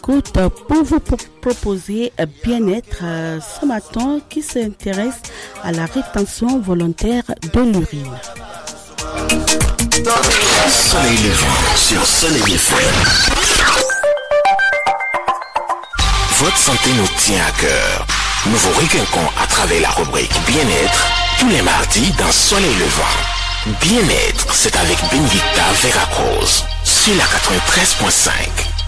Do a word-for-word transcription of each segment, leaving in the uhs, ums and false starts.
Écoute, pour vous pro- proposer bien-être euh, ce matin qui s'intéresse à la rétention volontaire de l'urine. Soleil levant sur Soleil F M. Votre santé nous tient à cœur. Nous vous recueillons à travers la rubrique bien-être tous les mardis dans Soleil levant. Bien-être, c'est avec Benedicta Veracruz sur la quatre-vingt-treize point cinq.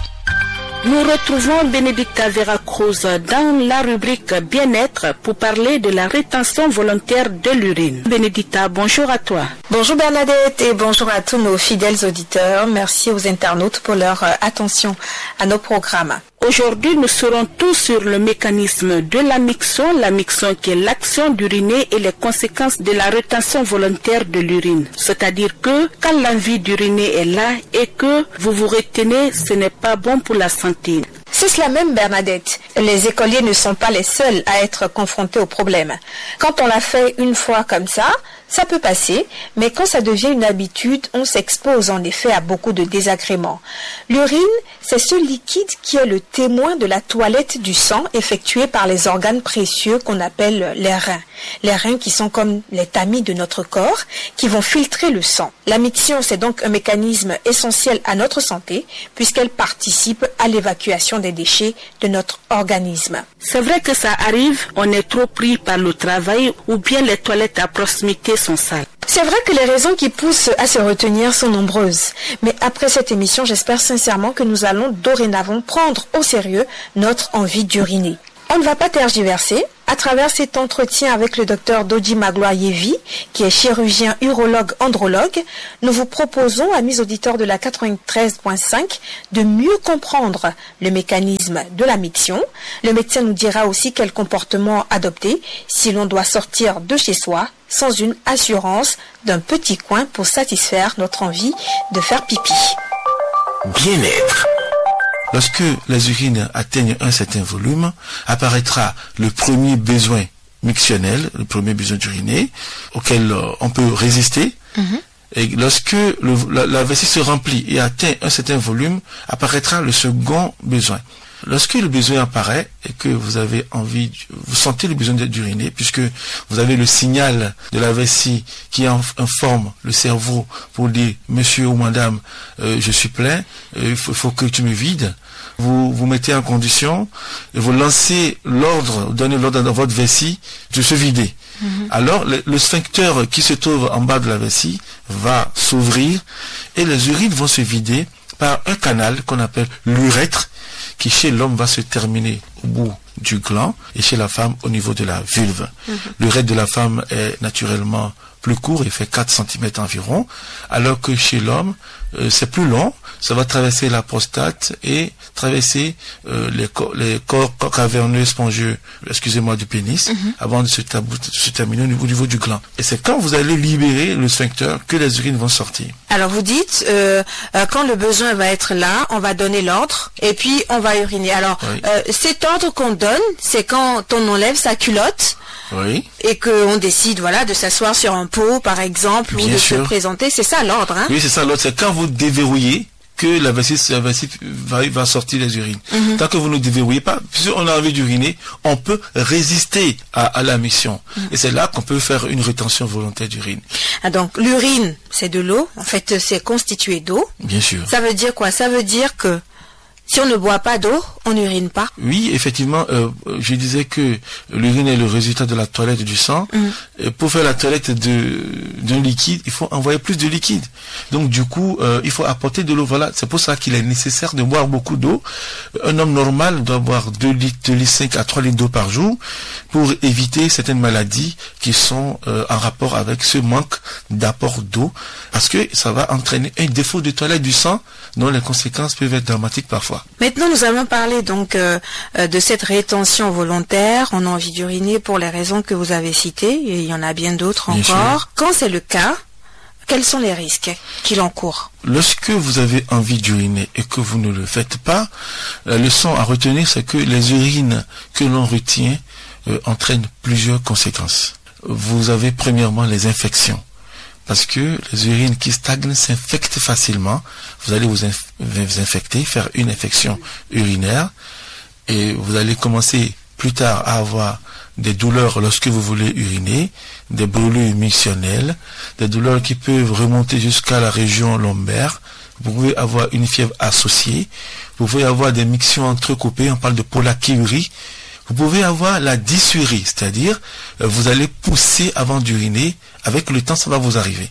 Nous retrouvons Benedicta Veracruz dans la rubrique bien-être pour parler de la rétention volontaire de l'urine. Benedicta, bonjour à toi. Bonjour Bernadette et bonjour à tous nos fidèles auditeurs. Merci aux internautes pour leur attention à nos programmes. Aujourd'hui, nous serons tous sur le mécanisme de la miction, la miction qui est l'action d'uriner et les conséquences de la rétention volontaire de l'urine. C'est-à-dire que quand l'envie d'uriner est là et que vous vous retenez, ce n'est pas bon pour la santé. C'est cela même Bernadette. Les écoliers ne sont pas les seuls à être confrontés au problème. Quand on l'a fait une fois comme ça, ça peut passer, mais quand ça devient une habitude, on s'expose en effet à beaucoup de désagréments. L'urine, c'est ce liquide qui est le témoin de la toilette du sang effectuée par les organes précieux qu'on appelle les reins. Les reins qui sont comme les tamis de notre corps, qui vont filtrer le sang. La miction, c'est donc un mécanisme essentiel à notre santé, puisqu'elle participe à l'évacuation des déchets de notre organisme. C'est vrai que ça arrive, on est trop pris par le travail ou bien les toilettes à proximité sont sales. C'est vrai que les raisons qui poussent à se retenir sont nombreuses. Mais après cette émission, j'espère sincèrement que nous allons dorénavant prendre au sérieux notre envie d'uriner. On ne va pas tergiverser. À travers cet entretien avec le docteur Dodi Magloire-Yevi, qui est chirurgien urologue andrologue, nous vous proposons, amis auditeurs de la quatre-vingt-treize point cinq, de mieux comprendre le mécanisme de la miction. Le médecin nous dira aussi quel comportement adopter si l'on doit sortir de chez soi sans une assurance d'un petit coin pour satisfaire notre envie de faire pipi. Bien-être. Lorsque les urines atteignent un certain volume, apparaîtra le premier besoin mictionnel, le premier besoin d'uriner, auquel euh, on peut résister. Mm-hmm. Et lorsque le, la, la vessie se remplit et atteint un certain volume, apparaîtra le second besoin. Lorsque le besoin apparaît et que vous avez envie, vous sentez le besoin d'uriner, puisque vous avez le signal de la vessie qui informe le cerveau pour dire monsieur ou madame, euh, je suis plein, il euh, faut, faut que tu me vides. Vous vous mettez en condition et vous lancez l'ordre, donnez l'ordre dans votre vessie de se vider. Mm-hmm. Alors le, le sphincter qui se trouve en bas de la vessie va s'ouvrir et les urines vont se vider par un canal qu'on appelle l'urètre, qui chez l'homme va se terminer au bout du gland et chez la femme au niveau de la vulve. Mm-hmm. L'urètre de la femme est naturellement plus court, il fait quatre centimètres environ, alors que chez l'homme, euh, c'est plus long, ça va traverser la prostate et traverser euh, les, co- les corps caverneux spongieux, excusez-moi, du pénis, mm-hmm. avant de se, tabou- de se terminer au niveau, au niveau du gland. Et c'est quand vous allez libérer le sphincter que les urines vont sortir. Alors vous dites, euh, euh, quand le besoin va être là, on va donner l'ordre et puis on va uriner. Alors oui. euh, cet ordre qu'on donne, c'est quand on enlève sa culotte. Oui. Et qu'on décide, voilà, de s'asseoir sur un pot, par exemple, Bien ou de sûr. se présenter. C'est ça l'ordre, hein? Oui, c'est ça l'ordre. C'est quand vous déverrouillez que la vessie, la vessie va, va sortir les urines. Mm-hmm. Tant que vous ne déverrouillez pas, si on a envie d'uriner, on peut résister à, à la mission. Mm-hmm. Et c'est là qu'on peut faire une rétention volontaire d'urine. Ah, donc, l'urine, c'est de l'eau. En fait, c'est constitué d'eau. Bien sûr. Ça veut dire quoi? Ça veut dire que si on ne boit pas d'eau, on n'urine pas. Oui, effectivement, euh, je disais que l'urine est le résultat de la toilette du sang. Mmh. Et pour faire la toilette de, d'un liquide, il faut envoyer plus de liquide. Donc du coup, euh, il faut apporter de l'eau. Voilà, c'est pour ça qu'il est nécessaire de boire beaucoup d'eau. Un homme normal doit boire deux litres, deux litres cinq à trois litres d'eau par jour pour éviter certaines maladies qui sont euh, en rapport avec ce manque d'apport d'eau, parce que ça va entraîner un défaut de toilette du sang dont les conséquences peuvent être dramatiques parfois. Maintenant, nous allons parler donc euh, de cette rétention volontaire. On a envie d'uriner pour les raisons que vous avez citées, et il y en a bien d'autres bien encore. Sûr. Quand c'est le cas, quels sont les risques qu'il encourt? Lorsque vous avez envie d'uriner et que vous ne le faites pas, la leçon à retenir, c'est que les urines que l'on retient euh, entraînent plusieurs conséquences. Vous avez premièrement les infections. parce que les urines qui stagnent s'infectent facilement. Vous allez vous, inf- vous infecter, faire une infection urinaire, et vous allez commencer plus tard à avoir des douleurs lorsque vous voulez uriner, des brûlures mictionnelles, des douleurs qui peuvent remonter jusqu'à la région lombaire. Vous pouvez avoir une fièvre associée, vous pouvez avoir des mictions entrecoupées, on parle de pollakiurie. Vous pouvez avoir la dysurie, c'est-à-dire euh, vous allez pousser avant d'uriner, avec le temps ça va vous arriver.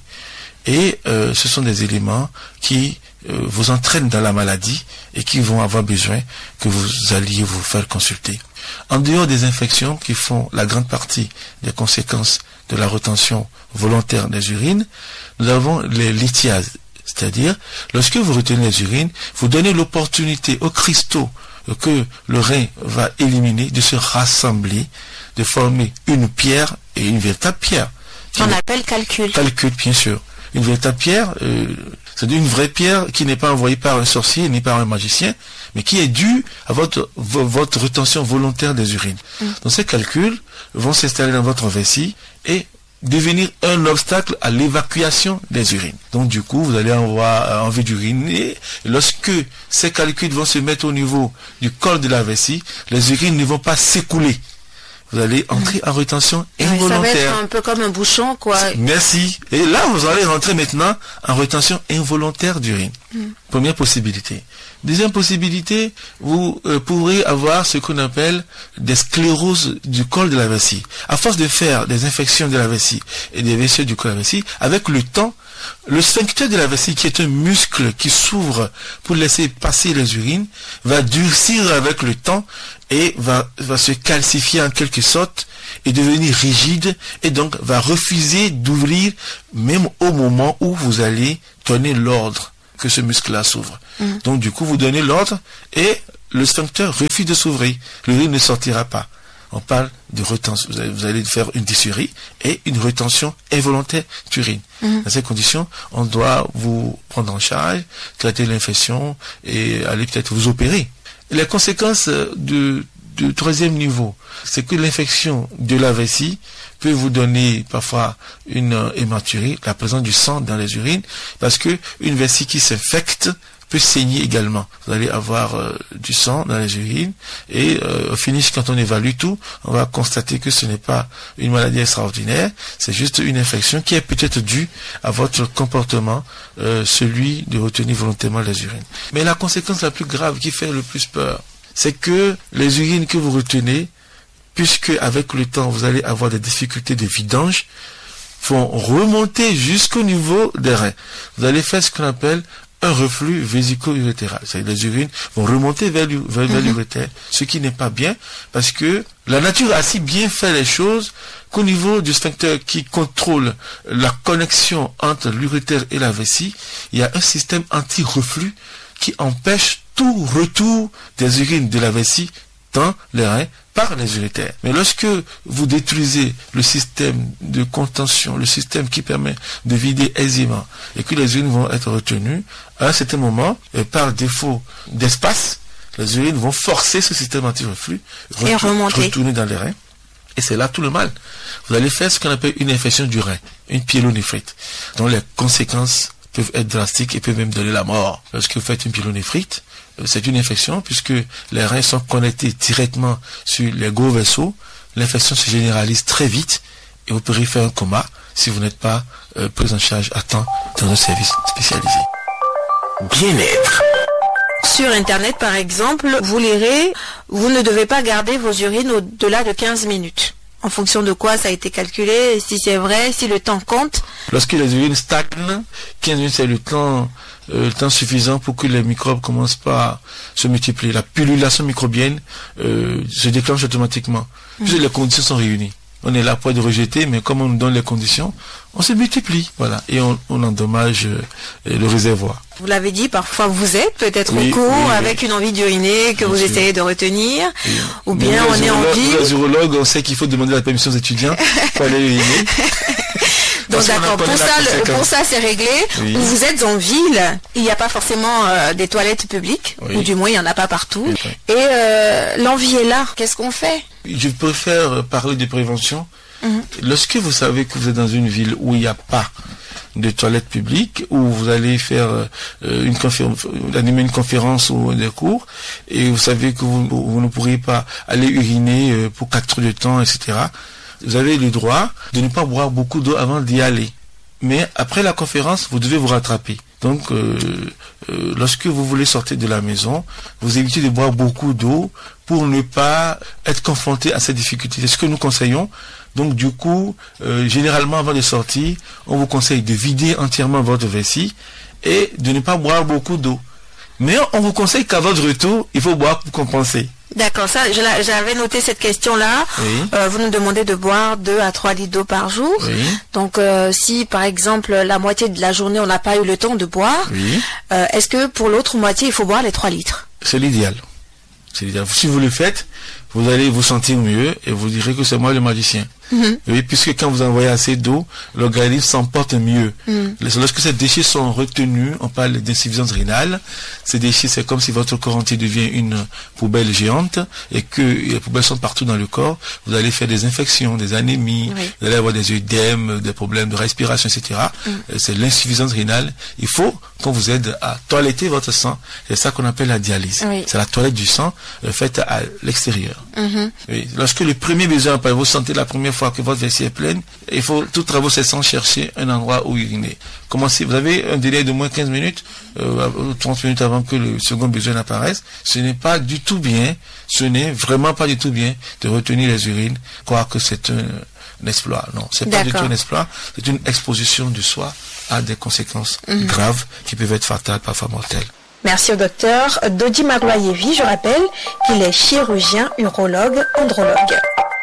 Et euh, ce sont des éléments qui euh, vous entraînent dans la maladie et qui vont avoir besoin que vous alliez vous faire consulter. En dehors des infections qui font la grande partie des conséquences de la rétention volontaire des urines, nous avons les lithiases, c'est-à-dire lorsque vous retenez les urines, vous donnez l'opportunité aux cristaux que le rein va éliminer de se rassembler, de former une pierre et une véritable pierre. On appelle calcul. Calcul, bien sûr. Une véritable pierre, euh, c'est-à-dire une vraie pierre qui n'est pas envoyée par un sorcier ni par un magicien, mais qui est due à votre, votre rétention volontaire des urines. Mm. Donc ces calculs vont s'installer dans votre vessie et devenir un obstacle à l'évacuation des urines. Donc du coup, vous allez avoir envie d'uriner. Lorsque ces calculs vont se mettre au niveau du col de la vessie, les urines ne vont pas s'écouler. Vous allez entrer en rétention involontaire. Oui, ça va être un peu comme un bouchon, quoi. Merci. Et là, vous allez rentrer maintenant en rétention involontaire d'urine. Mm. Première possibilité. Deuxième possibilité, vous euh, pourrez avoir ce qu'on appelle des scléroses du col de la vessie. À force de faire des infections de la vessie et des vessieurs du col de la vessie, avec le temps, le sphincter de la vessie, qui est un muscle qui s'ouvre pour laisser passer les urines, va durcir avec le temps et va, va se calcifier en quelque sorte et devenir rigide, et donc va refuser d'ouvrir même au moment où vous allez donner l'ordre que ce muscle-là s'ouvre. Mmh. Donc du coup, vous donnez l'ordre et le sphincter refuse de s'ouvrir. L'urine ne sortira pas. On parle de rétention. Vous allez, vous allez faire une dysurie et une rétention involontaire d'urine. Mmh. Dans ces conditions, on doit vous prendre en charge, traiter l'infection et aller peut-être vous opérer. Et les conséquences de, de troisième niveau, c'est que l'infection de la vessie peut vous donner parfois une euh, hématurie, la présence du sang dans les urines, parce que une vessie qui s'infecte peut saigner également. Vous allez avoir euh, du sang dans les urines, et euh, au finish, quand on évalue tout, on va constater que ce n'est pas une maladie extraordinaire, c'est juste une infection qui est peut-être due à votre comportement, euh, celui de retenir volontairement les urines. Mais la conséquence la plus grave qui fait le plus peur, c'est que les urines que vous retenez, puisque avec le temps vous allez avoir des difficultés de vidange, vont remonter jusqu'au niveau des reins. Vous allez faire ce qu'on appelle un reflux vésico-urétéral. C'est-à-dire les urines vont remonter vers, vers, vers l'urétère, ce qui n'est pas bien, parce que la nature a si bien fait les choses qu'au niveau du sphincter qui contrôle la connexion entre l'urétère et la vessie, il y a un système anti-reflux qui empêche tout retour des urines de la vessie dans les reins par les urétères. Mais lorsque vous détruisez le système de contention, le système qui permet de vider aisément, et que les urines vont être retenues, à un certain moment, et par défaut d'espace, les urines vont forcer ce système anti-reflux, et remonter. retourner dans les reins. Et c'est là tout le mal. Vous allez faire ce qu'on appelle une infection du rein, une pyélonéphrite, dont les conséquences peuvent être drastiques et peuvent même donner la mort. Lorsque vous faites une pyélonéphrite, c'est une infection puisque les reins sont connectés directement sur les gros vaisseaux. L'infection se généralise très vite et vous pourrez faire un coma si vous n'êtes pas euh, pris en charge à temps dans un service spécialisé. Bien-être. Sur Internet, par exemple, vous lirez, vous ne devez pas garder vos urines au-delà de quinze minutes. En fonction de quoi ça a été calculé, si c'est vrai, si le temps compte. Lorsque les urines stagnent, quinze minutes c'est le temps, euh, le temps suffisant pour que les microbes commencent pas à se multiplier. La pullulation microbienne euh, se déclenche automatiquement. Mmh. Puisque les conditions sont réunies. On est là pour de rejeter, mais comme on nous donne les conditions, on se multiplie, voilà, et on, on endommage euh, le réservoir. Vous l'avez dit, parfois vous êtes peut-être oui, au cours oui, avec oui. une envie d'uriner que Bien vous sûr. essayez de retenir, Oui. ou bien on est en vie. Les urologues, on sait qu'il faut demander la permission aux étudiants pour aller uriner. Donc d'accord, pour ça, le, pour ça c'est réglé. Oui. Où vous êtes en ville, il n'y a pas forcément euh, des toilettes publiques, Oui. ou du moins il n'y en a pas partout. Oui. Et euh, l'envie est là, qu'est-ce qu'on fait? Je préfère parler de prévention. Mm-hmm. Lorsque vous savez que vous êtes dans une ville où il n'y a pas de toilettes publiques où vous allez faire euh, une conférence, animer une conférence ou des cours, et vous savez que vous, vous ne pourriez pas aller uriner euh, pour quatre heures de temps, et cetera. Vous avez le droit de ne pas boire beaucoup d'eau avant d'y aller. Mais après la conférence, vous devez vous rattraper. Donc, euh, euh, lorsque vous voulez sortir de la maison, vous évitez de boire beaucoup d'eau pour ne pas être confronté à ces difficultés. C'est ce que nous conseillons. Donc, du coup, euh, généralement, avant de sortir, on vous conseille de vider entièrement votre vessie et de ne pas boire beaucoup d'eau. Mais on vous conseille qu'à votre retour, il faut boire pour compenser. D'accord, ça, je j'avais noté cette question-là. Oui. Euh, vous nous demandez de boire deux à trois litres d'eau par jour. Oui. Donc, euh, si par exemple la moitié de la journée on n'a pas eu le temps de boire, Oui. euh, est-ce que pour l'autre moitié il faut boire les trois litres? C'est l'idéal. C'est l'idéal. Si vous le faites, vous allez vous sentir mieux et vous direz que c'est moi le magicien. Mm-hmm. Oui, puisque quand vous envoyez assez d'eau, l'organisme s'emporte mieux. Mm. Lorsque ces déchets sont retenus, on parle d'insuffisance rénale. Ces déchets, c'est comme si votre corps entier devient une poubelle géante et que les poubelles sont partout dans le corps. Vous allez faire des infections, des anémies, oui. Vous allez avoir des œdèmes, des problèmes de respiration, et cetera. Mm. C'est l'insuffisance rénale. Il faut qu'on vous aide à toiletter votre sang. C'est ça qu'on appelle la dialyse. Oui. C'est la toilette du sang euh, faite à l'extérieur. Mm-hmm. Oui. Lorsque le premier besoin, vous sentez la première fois que votre vessie est pleine, il faut tout traverser sans chercher un endroit où uriner. Commencez, vous avez un délai de moins quinze minutes, euh, trente minutes avant que le second besoin apparaisse. Ce n'est pas du tout bien, ce n'est vraiment pas du tout bien de retenir les urines, croire que c'est un, un exploit. Non, c'est pas du tout un exploit, c'est une exposition de soi à des conséquences mmh. graves qui peuvent être fatales, parfois mortelles. Merci au docteur Dodi Magloayevi. Je rappelle qu'il est chirurgien, urologue, andrologue.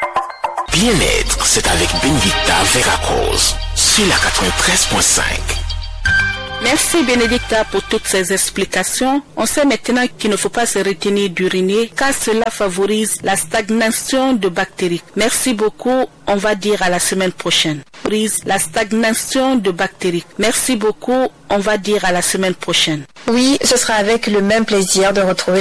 Bien-être, c'est avec Benedicta Veracruz sur la quatre-vingt-treize point cinq. Merci Benedicta pour toutes ces explications. On sait maintenant qu'il ne faut pas se retenir d'uriner car cela favorise la stagnation de bactéries. Merci beaucoup. On va dire à la semaine prochaine. La stagnation de bactéries. Merci beaucoup. On va dire à la semaine prochaine. Oui, ce sera avec le même plaisir de retrouver